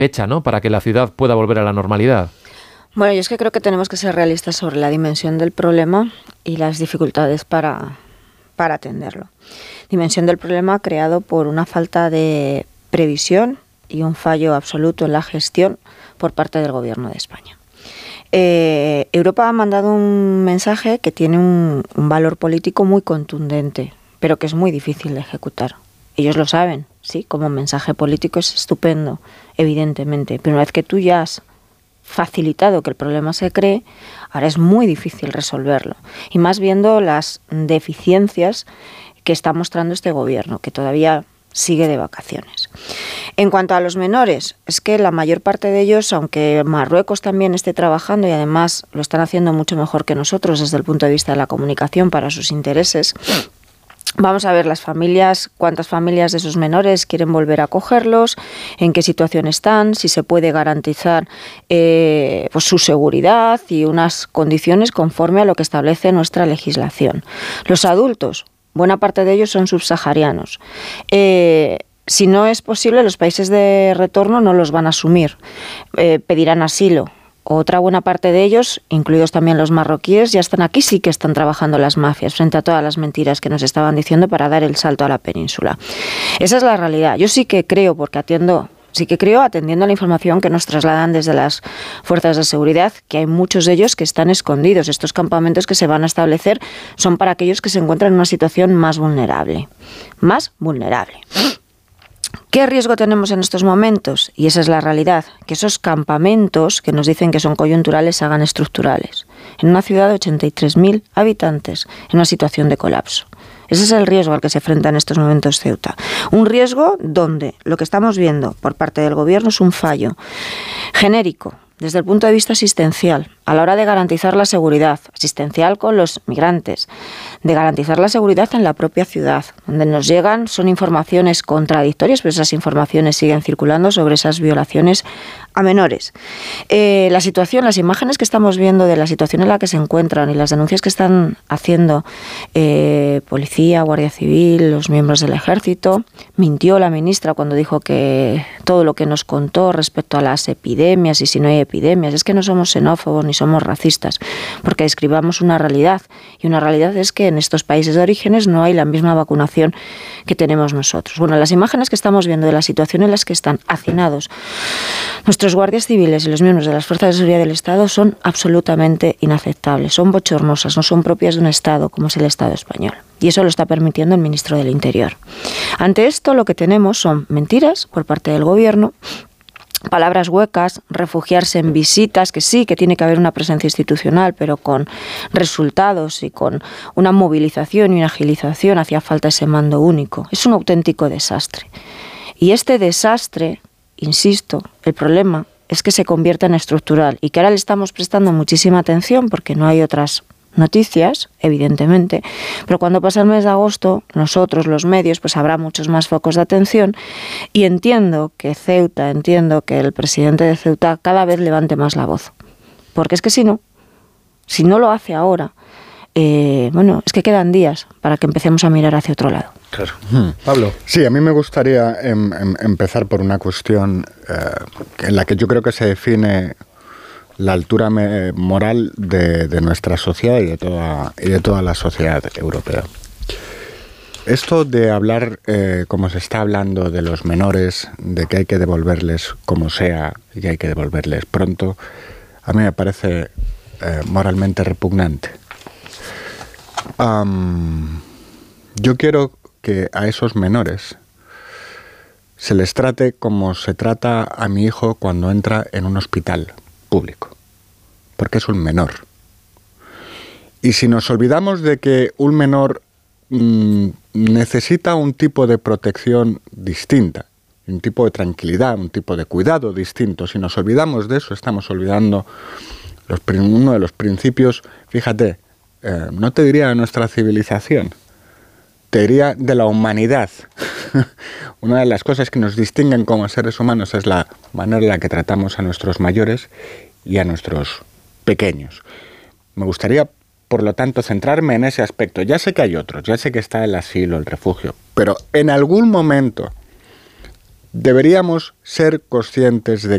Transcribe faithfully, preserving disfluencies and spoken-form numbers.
hecha, ¿no?, para que la ciudad pueda volver a la normalidad. Bueno, yo es que creo que tenemos que ser realistas sobre la dimensión del problema y las dificultades para, para atenderlo. Dimensión del problema creado por una falta de previsión y un fallo absoluto en la gestión por parte del Gobierno de España. Eh, Europa ha mandado un mensaje que tiene un, un valor político muy contundente, pero que es muy difícil de ejecutar. Ellos lo saben, sí, como mensaje político es estupendo, evidentemente, pero una vez que tú ya has facilitado que el problema se cree, ahora es muy difícil resolverlo. Y más viendo las deficiencias que está mostrando este gobierno, que todavía sigue de vacaciones. En cuanto a los menores, es que la mayor parte de ellos, aunque Marruecos también esté trabajando y además lo están haciendo mucho mejor que nosotros desde el punto de vista de la comunicación para sus intereses, vamos a ver las familias, cuántas familias de esos menores quieren volver a acogerlos, en qué situación están, si se puede garantizar eh, pues su seguridad y unas condiciones conforme a lo que establece nuestra legislación. Los adultos, buena parte de ellos son subsaharianos. Eh, si no es posible, los países de retorno no los van a asumir, eh, pedirán asilo. Otra buena parte de ellos, incluidos también los marroquíes, ya están aquí, sí que están trabajando las mafias frente a todas las mentiras que nos estaban diciendo para dar el salto a la península. Esa es la realidad. Yo sí que creo, porque atiendo, sí que creo, atendiendo a la información que nos trasladan desde las fuerzas de seguridad, que hay muchos de ellos que están escondidos. Estos campamentos que se van a establecer son para aquellos que se encuentran en una situación más vulnerable. Más vulnerable. ¿Qué riesgo tenemos en estos momentos? Y esa es la realidad, que esos campamentos que nos dicen que son coyunturales se hagan estructurales. En una ciudad de ochenta y tres mil habitantes, en una situación de colapso. Ese es el riesgo al que se enfrenta en estos momentos Ceuta. Un riesgo donde lo que estamos viendo por parte del gobierno es un fallo genérico, desde el punto de vista asistencial, a la hora de garantizar la seguridad asistencial con los migrantes, de garantizar la seguridad en la propia ciudad. Donde nos llegan son informaciones contradictorias, pero esas informaciones siguen circulando sobre esas violaciones a menores. Eh, la situación, las imágenes que estamos viendo de la situación en la que se encuentran y las denuncias que están haciendo eh, policía, Guardia Civil, los miembros del Ejército. Mintió la ministra cuando dijo que todo lo que nos contó respecto a las epidemias y si no hay epidemias, es que no somos xenófobos ni somos racistas, porque describamos una realidad, y una realidad es que en estos países de orígenes no hay la misma vacunación que tenemos nosotros. Bueno, las imágenes que estamos viendo de la situación en las que están hacinados nuestros guardias civiles y los miembros de las fuerzas de seguridad del Estado son absolutamente inaceptables, son bochornosas, no son propias de un Estado como es el Estado español. Y eso lo está permitiendo el ministro del Interior. Ante esto lo que tenemos son mentiras por parte del gobierno, palabras huecas, refugiarse en visitas, que sí, que tiene que haber una presencia institucional, pero con resultados y con una movilización y una agilización hacía falta ese mando único. Es un auténtico desastre. Y este desastre, insisto, el problema es que se convierta en estructural y que ahora le estamos prestando muchísima atención porque no hay otras noticias, evidentemente, pero cuando pasa el mes de agosto, nosotros, los medios, pues habrá muchos más focos de atención y entiendo que Ceuta, entiendo que el presidente de Ceuta cada vez levante más la voz, porque es que si no, si no lo hace ahora, eh, bueno, es que quedan días para que empecemos a mirar hacia otro lado. Claro. Hmm. Pablo. Sí, a mí me gustaría em, em, empezar por una cuestión eh, en la que yo creo que se define la altura me, moral de, de nuestra sociedad y de toda y de toda la sociedad europea. Esto de hablar, eh, como se está hablando de los menores, de que hay que devolverles como sea y hay que devolverles pronto, a mí me parece eh, moralmente repugnante. Um, yo quiero que a esos menores se les trate como se trata a mi hijo cuando entra en un hospital público, porque es un menor. Y si nos olvidamos de que un menor mmm, necesita un tipo de protección distinta, un tipo de tranquilidad, un tipo de cuidado distinto, si nos olvidamos de eso, estamos olvidando los, uno de los principios, fíjate, eh, no te diría de nuestra civilización, te diría de la humanidad. Una de las cosas que nos distinguen como seres humanos es la manera en la que tratamos a nuestros mayores y a nuestros pequeños. Me gustaría, por lo tanto, centrarme en ese aspecto. Ya sé que hay otros, ya sé que está el asilo, el refugio, pero en algún momento deberíamos ser conscientes de